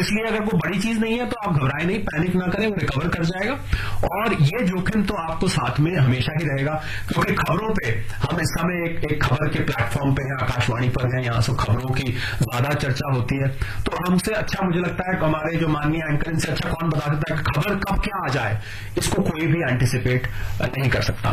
इसलिए अगर कोई बड़ी चीज नहीं है तो आप घबराए नहीं, पैनिक ना करें, वो रिकवर कर जाएगा। और ये जोखिम तो आपको साथ में हमेशा ही रहेगा, क्योंकि खबरों पे हम इस समय एक खबर के प्लेटफॉर्म पे हैं, आकाशवाणी पर हैं, यहाँ से खबरों की ज्यादा चर्चा होती है। तो हमसे अच्छा मुझे लगता है हमारे जो माननीय एंकर, इनसे अच्छा कौन बता सकता है कि खबर कब क्या आ जाए, इसको कोई भी एंटिसिपेट नहीं कर सकता।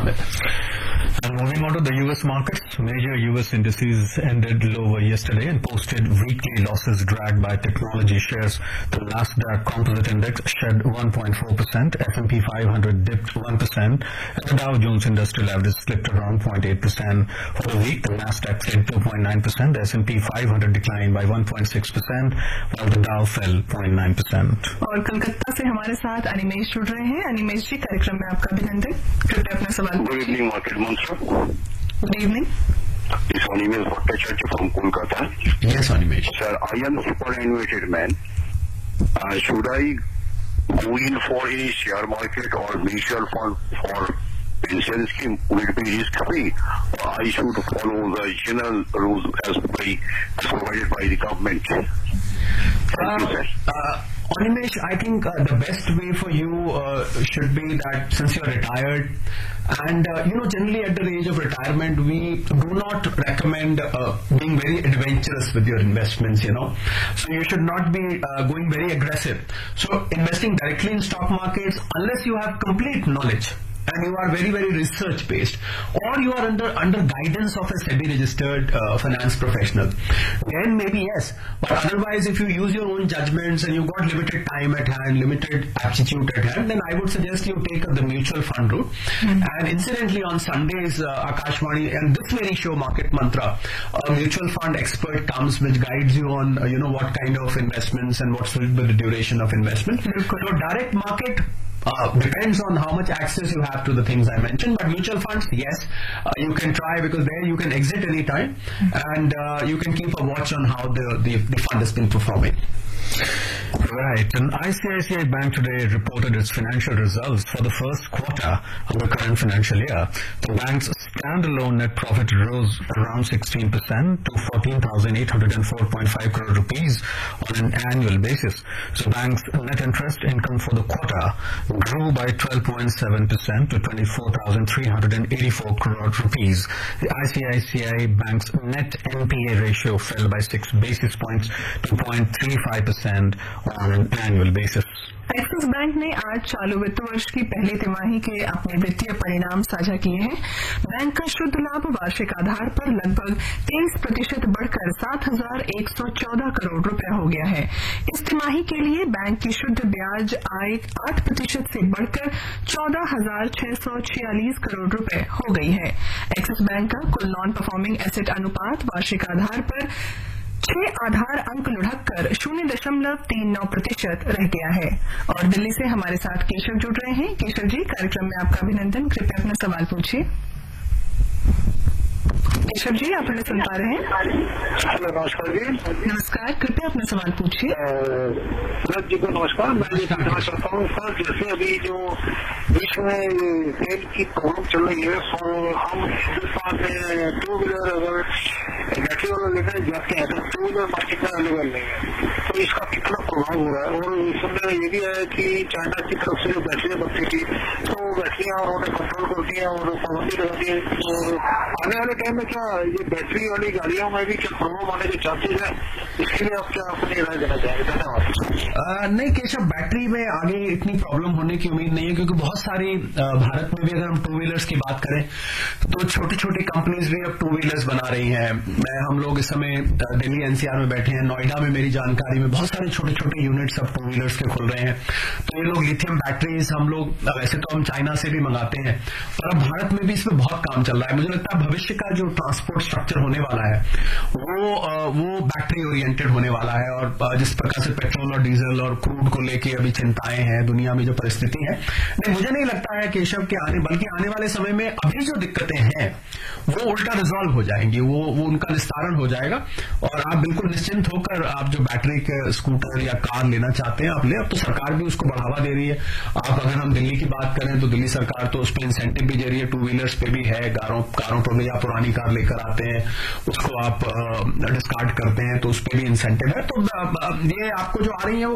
And moving on to the US markets, major US indices ended lower yesterday and posted weekly losses dragged by technology shares. The Nasdaq Composite Index shed 1.4%, S&P 500 dipped 1%, and the Dow Jones Industrial Average slipped around 0.8%. For the week, the Nasdaq fell 2.9%, the S&P 500 declined by 1.6%, while the Dow fell 0.9%. और कलकत्ता से हमारे साथ अनिमेश जुड़ रहे हैं। अनिमेश जी, कार्यक्रम में आपका अभिनंदन। कृपया अपना सवाल। गुड इवनिंग मार्केट मंत्र। Good evening. This is Animesh Bhattacharya from Kolkata. Yes, Animesh. Sir, I am superannuated man. Should I go in for a share market or mutual fund for pension scheme? Will be risk free, or I should follow the general rules as provided by the government? Thank you, sir. Animesh, I think the best way for you should be that since you're retired, and generally at the age of retirement, we do not recommend being very adventurous with your investments, So you should not be going very aggressive. So investing directly in stock markets, unless you have complete knowledge, and you are very, very research based, or you are under guidance of a SEBI registered finance professional, then maybe yes. But otherwise, if you use your own judgments and you've got limited time at hand, limited aptitude at hand, then I would suggest you take the mutual fund route. And incidentally, on Sundays, Akashvani and this very show, Market Mantra, a mutual fund expert comes which guides you on what kind of investments and what should be the duration of investment. So direct market depends on how much access you have to the things I mentioned, but mutual funds, yes, you can try, because there you can exit any time, and you can keep a watch on how the fund has been performing. Right. And ICICI Bank today reported its financial results for the first quarter of the current financial year. The bank's standalone net profit rose around 16% to 14,804.5 crore rupees on an annual basis. So bank's net interest income for the quarter grew by 12.7% to 24,384 crore rupees. The ICICI Bank's net NPA ratio fell by 6 basis points to 0.35% on an annual basis. Axis bank ने आज चालू वित्त वर्ष की पहली तिमाही के अपने वित्तीय परिणाम साझा किए हैं। बैंक का शुद्ध लाभ वार्षिक आधार पर लगभग 23% बढ़कर 7,114 करोड़ रुपया हो गया है। इस तिमाही के लिए बैंक की शुद्ध ब्याज आय 8% से बढ़कर 14,646 करोड़ रुपए हो गई है। एक्सिस बैंक का कुल नॉन परफॉर्मिंग एसेट अनुपात वार्षिक आधार पर 6 आधार अंक लुढ़ककर 0.39% रह गया है। और दिल्ली से हमारे साथ केशव जुड़ रहे हैं। केशव जी, कार्यक्रम में आपका अभिनंदन। कृपया अपना सवाल पूछिए। केशव जी, आप हमें सुन पा रहे हैं? हेलो, नमस्कार जी। नमस्कार, कृपया अपना सवाल पूछिए। सूरज जी को नमस्कार। मैं ये पूछना चाहता हूँ सर, जैसे अभी जो विश्व में तेल की प्रॉब्लम चल रही है, तो हम हिंदुस्तान में टू व्हीलर अगर बैटरी वाला लेने जाते हैं तो टू व्हीलर मार्केट में अवेलेबल नहीं है, तो इसका कितना प्रभाव हो रहा है? और सुनने में ये भी है कि चाइना की तरफ से जो बैटरियां बनती थी, तो बैटरियां उन्होंने कंट्रोल करती है और पाबंदी लगाती है। तो आने वाले टाइम में क्या ये बैटरी वाली गाड़ियों में भी क्या प्रॉब्लम आने के चांसेस है? इसके लिए आप क्या अपनी राय देना चाहेंगे? धन्यवाद। नहीं केशव, बैटरी में आगे इतनी प्रॉब्लम होने की उम्मीद नहीं है, क्योंकि बहुत सारी भारत में भी अगर हम टू व्हीलर्स की बात करें तो छोटी छोटी कंपनीज भी अब टू व्हीलर्स बना रही हैं। हम लोग इस समय दिल्ली एनसीआर में बैठे हैं, नोएडा में मेरी जानकारी में बहुत सारे छोटे छोटे यूनिट्स अब टू व्हीलर्स के खुल रहे हैं। तो ये लोग लिथियम बैटरीज हम लोग वैसे तो हम चाइना से भी मंगाते हैं, पर अब भारत में भी इसमें बहुत काम चल रहा है। मुझे लगता है भविष्य का जो ट्रांसपोर्ट स्ट्रक्चर होने वाला है वो बैटरी ओरिएंटेड होने वाला है। और जिस प्रकार से पेट्रोल और डीजल और क्रूड को लेके अभी चिंताएं हैं दुनिया में, जो परिस्थिति है, नहीं मुझे नहीं लगता है केशव के बल्कि आने वाले समय में अभी जो दिक्कतें हैं वो उल्टा रिजॉल्व हो जाएंगी, वो उनका निस्तारण हो जाएगा। और आप बिल्कुल निश्चिंत होकर आप जो बैटरी के स्कूटर या कार लेना चाहते हैं आप ले। अब तो सरकार भी उसको बढ़ावा दे रही है। आप अगर हम दिल्ली की बात करें तो दिल्ली सरकार तो उस पर इंसेंटिव भी दे रही है, टू व्हीलर्स पे भी है। कारों पर भी आप पुरानी कार लेकर आते हैं, उसको आप डिस्कार्ड करते हैं तो उस पर भी इंसेंटिव है। तो ये आपको जो आ रही है वो